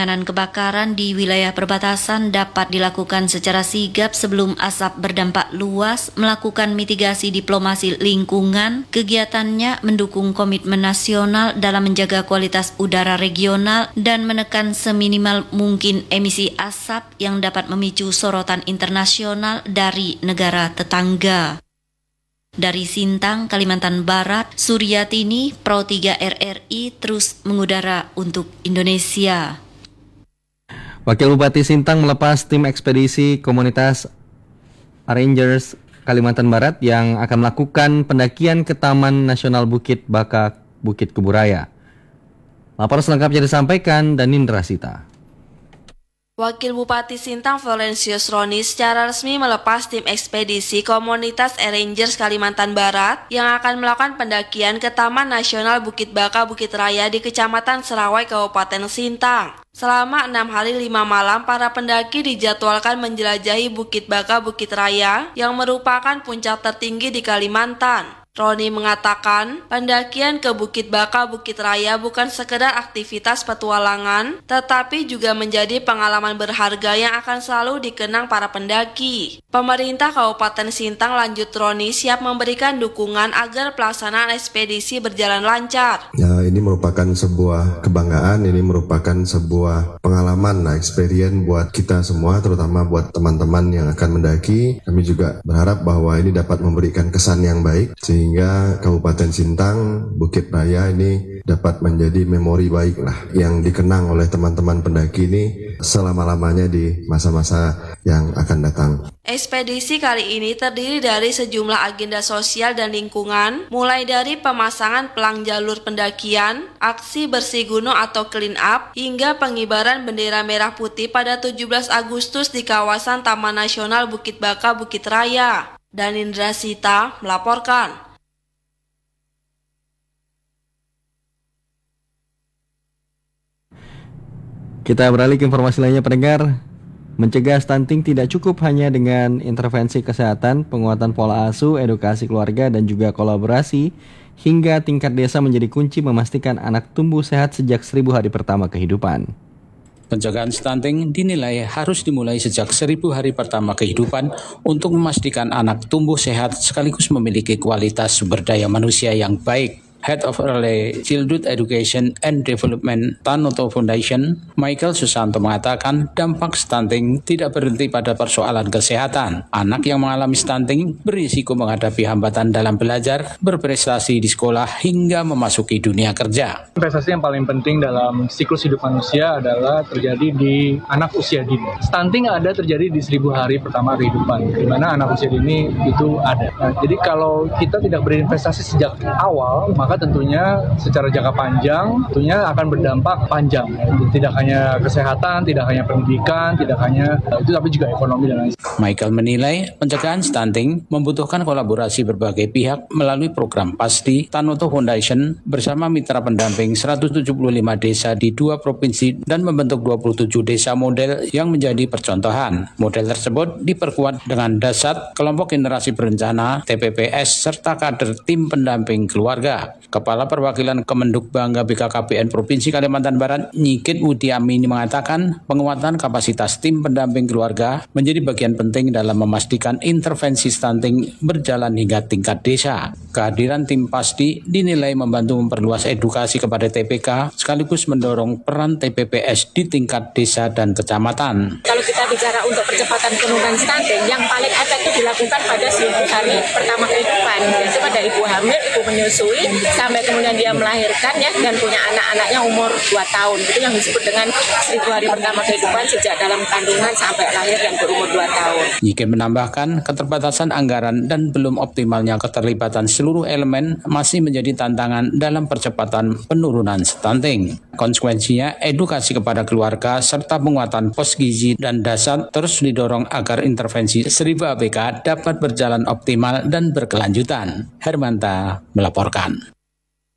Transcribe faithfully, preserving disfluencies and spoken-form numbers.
penanganan kebakaran di wilayah perbatasan dapat dilakukan secara sigap sebelum asap berdampak luas, melakukan mitigasi diplomasi lingkungan. Kegiatannya mendukung komitmen nasional dalam menjaga kualitas udara regional dan menekan seminimal mungkin emisi asap yang dapat memicu sorotan internasional dari negara tetangga. Dari Sintang, Kalimantan Barat, Suryatini, Pro tiga R R I terus mengudara untuk Indonesia. Wakil Bupati Sintang melepas tim ekspedisi komunitas Rangers Kalimantan Barat yang akan melakukan pendakian ke Taman Nasional Bukit Baka, Bukit Keburaya. Laporan selengkapnya disampaikan Danindra Sita. Wakil Bupati Sintang Florensius Roni secara resmi melepas tim ekspedisi komunitas Rangers Kalimantan Barat yang akan melakukan pendakian ke Taman Nasional Bukit Baka Bukit Raya di Kecamatan Serawai, Kabupaten Sintang. Selama enam hari lima malam, para pendaki dijadwalkan menjelajahi Bukit Baka Bukit Raya yang merupakan puncak tertinggi di Kalimantan. Roni mengatakan, pendakian ke Bukit Baka Bukit Raya bukan sekedar aktivitas petualangan, tetapi juga menjadi pengalaman berharga yang akan selalu dikenang para pendaki. Pemerintah Kabupaten Sintang, lanjut Roni, siap memberikan dukungan agar pelaksanaan ekspedisi berjalan lancar. Ya, ini merupakan sebuah kebanggaan, ini merupakan sebuah pengalaman, nah, experience buat kita semua, terutama buat teman-teman yang akan mendaki. Kami juga berharap bahwa ini dapat memberikan kesan yang baik, sehingga Kabupaten Sintang, Bukit Raya ini dapat menjadi memori baik lah yang dikenang oleh teman-teman pendaki ini selama-lamanya di masa-masa yang akan datang. Ekspedisi kali ini terdiri dari sejumlah agenda sosial dan lingkungan, mulai dari pemasangan pelang jalur pendakian, aksi bersih gunung atau clean up, hingga pengibaran bendera merah putih pada tujuh belas Agustus di kawasan Taman Nasional Bukit Baka Bukit Raya. Danindra Sita melaporkan. Kita beralih ke informasi lainnya, pendengar. Mencegah stunting tidak cukup hanya dengan intervensi kesehatan, penguatan pola asuh, edukasi keluarga, dan juga kolaborasi, hingga tingkat desa menjadi kunci memastikan anak tumbuh sehat sejak seribu hari pertama kehidupan. Pencegahan stunting dinilai harus dimulai sejak seribu hari pertama kehidupan untuk memastikan anak tumbuh sehat sekaligus memiliki kualitas sumber daya manusia yang baik. Head of Early Childhood Education and Development Tanoto Foundation, Michael Susanto mengatakan dampak stunting tidak berhenti pada persoalan kesehatan. Anak yang mengalami stunting berisiko menghadapi hambatan dalam belajar, berprestasi di sekolah, hingga memasuki dunia kerja. Investasi yang paling penting dalam siklus hidup manusia adalah terjadi di anak usia dini. Stunting ada terjadi di seribu hari pertama kehidupan, di mana anak usia dini itu ada. Nah, jadi kalau kita tidak berinvestasi sejak awal, maka tentunya secara jangka panjang tentunya akan berdampak panjang. Tidak hanya kesehatan, tidak hanya pendidikan, tidak hanya itu, tapi juga ekonomi dan lain sebagainya. Michael menilai pencegahan stunting membutuhkan kolaborasi berbagai pihak melalui program PASDI, Tanoto Foundation bersama mitra pendamping seratus tujuh puluh lima desa di dua provinsi dan membentuk dua puluh tujuh desa model yang menjadi percontohan. Model tersebut diperkuat dengan dasar kelompok generasi berencana, T P P S, serta kader tim pendamping keluarga. Kepala Perwakilan Kemenduk Bangga B K K B N Provinsi Kalimantan Barat, Nyikit Wudiamini, mengatakan penguatan kapasitas tim pendamping keluarga menjadi bagian penting dalam memastikan intervensi stunting berjalan hingga tingkat desa. Kehadiran tim PASDI dinilai membantu memperluas edukasi kepada T P K sekaligus mendorong peran T P P S di tingkat desa dan kecamatan. Kalau kita bicara untuk percepatan penurunan stunting, yang paling efektif dilakukan pada seribu hari pertama kehidupan, yaitu pada ibu hamil, ibu menyusui, sampai kemudian dia melahirkan ya dan punya anak-anaknya umur dua tahun. Itu yang disebut dengan seribu hari pertama kehidupan sejak dalam kandungan sampai lahir yang berumur dua tahun. Yikin menambahkan keterbatasan anggaran dan belum optimalnya keterlibatan seluruh elemen masih menjadi tantangan dalam percepatan penurunan stunting. Konsekuensinya, edukasi kepada keluarga serta penguatan pos gizi dan dasar terus didorong agar intervensi seribu A B K dapat berjalan optimal dan berkelanjutan. Hermanta melaporkan.